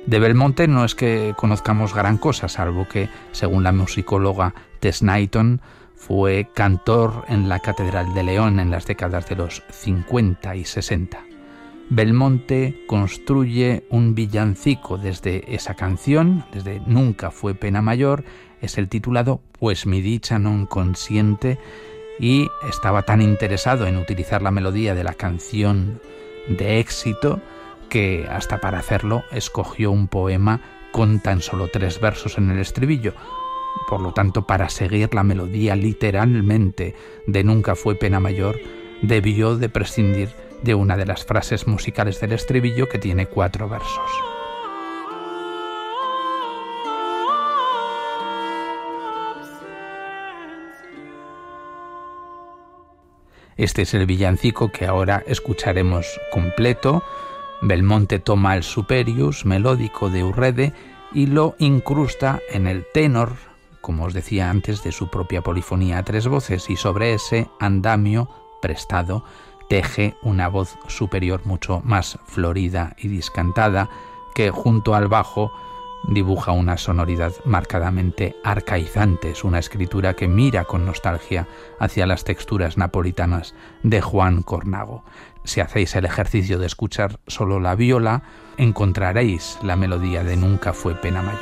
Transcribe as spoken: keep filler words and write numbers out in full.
De Belmonte no es que conozcamos gran cosa, salvo que, según la musicóloga Tess Knighton, fue cantor en la Catedral de León en las décadas de los cincuenta y sesenta. Belmonte construye un villancico desde esa canción, desde Nunca fue pena mayor, es el titulado Pues mi dicha non consiente, y estaba tan interesado en utilizar la melodía de la canción de éxito que hasta para hacerlo escogió un poema con tan solo tres versos en el estribillo. Por lo tanto, para seguir la melodía literalmente de Nunca fue pena mayor, debió de prescindir de una de las frases musicales del estribillo, que tiene cuatro versos. Este es el villancico que ahora escucharemos completo. Belmonte toma el superius melódico de Urrede y lo incrusta en el tenor, como os decía antes, de su propia polifonía a tres voces, y sobre ese andamio prestado teje una voz superior mucho más florida y discantada, que junto al bajo dibuja una sonoridad marcadamente arcaizante. Es una escritura que mira con nostalgia hacia las texturas napolitanas de Juan Cornago. Si hacéis el ejercicio de escuchar solo la viola, encontraréis la melodía de Nunca fue pena mayor.